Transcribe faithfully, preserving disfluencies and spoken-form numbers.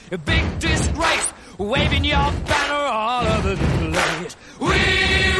a big disgrace, waving your banner all over the place. We